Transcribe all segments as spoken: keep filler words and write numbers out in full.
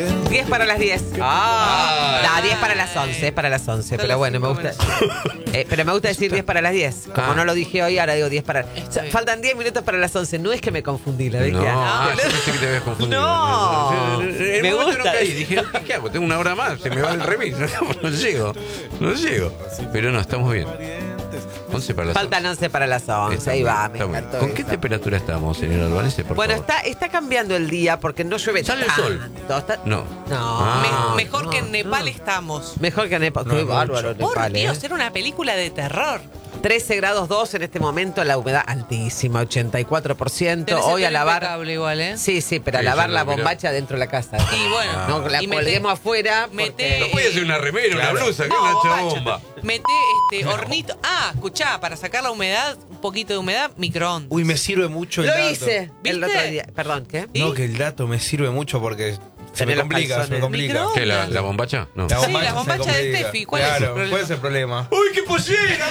diez para las diez. Ah. No, diez para las once, es para las once. Pero bueno, me gusta. Eh, pero me gusta decir diez para las diez. Como Ah. no lo dije hoy, ahora digo diez para. O sea, faltan diez minutos para las once. No es que me confundí, la dije. No, ah, No. yo pensé que te habías confundido. No. En el Me momento gusta. no caí. Dije, ¿qué hago? Tengo una hora más, se me va el remis. No, no llego, no llego. Pero no, estamos bien. once para las Faltan once para las once. Está Ahí muy va, bien, me está muy bien. encantó ¿Con qué esa. temperatura estamos, señor Albanese, por Bueno, favor? está, está cambiando el día porque no llueve ¿Sale el tanto. sol? Está- No. No. Ah. Me- mejor no, que en Nepal no. estamos. Mejor que Nepal. No, Qué es bárbaro, mucho. Por Nepal, Dios, ¿eh? era una película de terror. trece grados dos en este momento, la humedad altísima, ochenta y cuatro por ciento. Tenés el Hoy a pelo lavar. impecable igual, ¿eh? Sí, sí, pero a Sí, lavar ya la lo miré. bombacha dentro de la casa. Y bueno, No, la y meté- colguemos afuera. meté- porque- No voy a hacer una remera, Claro. una blusa, que No, una bombacha. chabomba. Mete este hornito. Ah, escuchá, para sacar la humedad, un poquito de humedad, microondas. Uy, me sirve mucho el Lo dato. hice el ¿Viste? otro día. Perdón, ¿qué? ¿Y? No, que el dato me sirve mucho porque se me Tenés los complica, se me calzones. complica. Micro- ¿Qué, la, la bombacha? No. La Sí, bombacha la se bombacha de complica. Steffi, ¿cuál es el Claro, problema? ¿cuál es el problema? ¡Uy, qué pollera!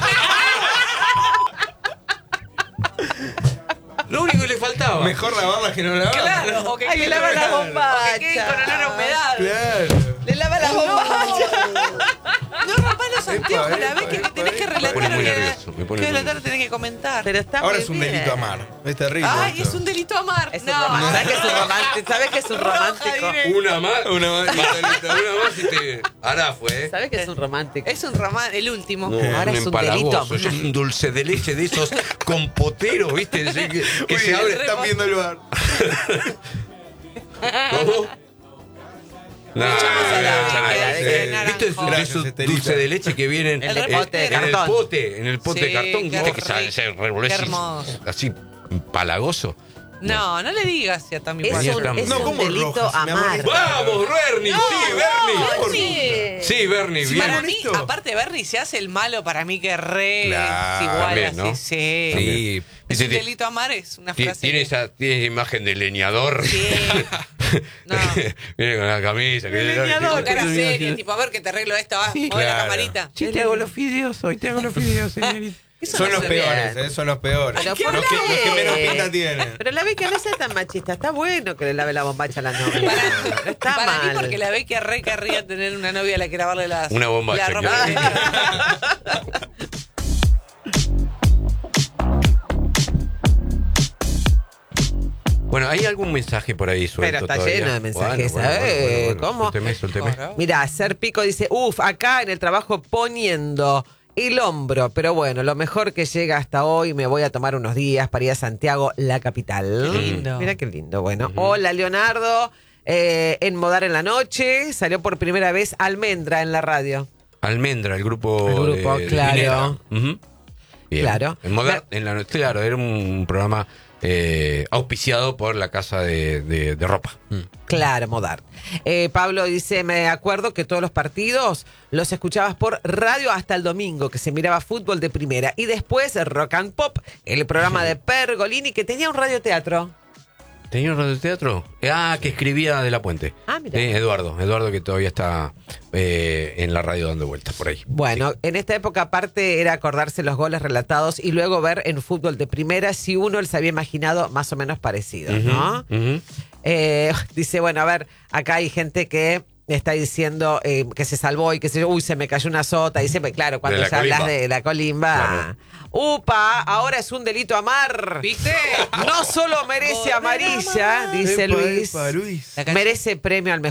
Lo único que le faltaba. Mejor lavarla que no lavarla. Claro, o que Ay, le quede lava la con- bombacha. o que quede con olor a humedad. Claro. Le lava la bombacha. No rompas los anteojos, la vez epa, que epa, tenés que epa. relatar. Me pone muy que- nervioso, me pone que muy relatar tenés que comentar. Pero está Ahora muy es un bien. delito amar. Es terrible. Ay, esto. es un delito amar. Es un no. romántico. ¿Sabes que es un romántico? ¿Sabes que es un Roja romántico? directo. Una más. Una más. Una más y te. Ahora fue, ¿eh? ¿Sabes que es un romántico? Es un román, el último. No, Ahora un es un empalagoso, delito. es un dulce de leche de esos compoteros, ¿viste? Que, que Uy, se abre. están viendo el bar. ¿Cómo? No, no, a la- no, no, a la- no, de no. ¿Viste esos- de Gracias, esos Estelita. dulce de leche que vienen El en, de pote de en el cartón. pote, en el pote Sí, de cartón, qué ¿viste? Que se, rico. se revolece Qué hermoso. así empalagoso. No, no le digas si a Tami Es Venía un, tan- es No, un ¿cómo delito roja? Si me amar. amonesta. ¡Vamos, Bernie! ¡Sí, Bernie! Sí. Sí, Bernie, Sí, bien. Para mí, Bonito. aparte Bernie se hace el malo, para mí que re Claro, es igual también, así, ¿no? sí. Sí. Es Viste, un ti- delito amar, es una ti- frase. Tiene esa, tiene esa imagen de leñador. Sí. No. Viene con la camisa. que- Con cara seria, tipo, a ver que te arreglo esto, ah, Sí, mueve la claro. camarita. Sí, te hago los fideos hoy, te hago los fideos, señorita. Eso Son no los se peores, bien. eh, son los peores. Pero Los ¿por que, los que qué? menos pinta tienen. Pero la ve que no sea tan machista. Está bueno que le lave la bombacha a la novia. Para, No está para mí, mal. porque la ve que re querría tener una novia a la que lavarle las. Una bombacha, la ropa quiero interior. Bueno, ¿hay algún mensaje por ahí suelto Pero está todavía? lleno de mensajes, Bueno, bueno, ¿sabes? bueno, bueno, bueno. ¿Cómo? Suélteme, suélteme. Claro. Mira, Ser Pico dice, uf, acá en el trabajo poniendo el hombro. Pero bueno, lo mejor que llega hasta hoy, me voy a tomar unos días para ir a Santiago, la capital. Qué lindo. Mira qué lindo. Bueno, hola Leonardo, eh, en Modar en la Noche, salió por primera vez Almendra en la radio. Almendra, el grupo. El grupo, de- de claro. Minera. Ujú. Bien. Claro. En moda- en la, claro, era un programa eh, auspiciado por la casa de, de- de ropa. Claro, Modar. Eh, Pablo dice, me acuerdo que todos los partidos los escuchabas por radio hasta el domingo, que se miraba fútbol de primera. Y después Rock and Pop, el programa de Pergolini, que tenía un radioteatro. ¿Tenía un radioteatro? Ah, que escribía de la Puente. Ah, mira. Sí, Eduardo. Eduardo que todavía está eh, en la radio dando vueltas por ahí. Bueno, en esta época aparte era acordarse los goles relatados y luego ver en fútbol de primera si uno se había imaginado más o menos parecido, ¿no? Ujú, ujú. Eh, dice, bueno, a ver, acá hay gente que está diciendo eh, que se salvó y que se, uy, se me cayó una sota. Dice, pues, claro, cuando De la ya hablas colimba. de la colimba. Claro. Upa, ahora es un delito amar. ¿Viste? No solo merece Volver a amarilla, amar. dice Epa, Luis, epa, Luis. La canción- merece premio al mejor.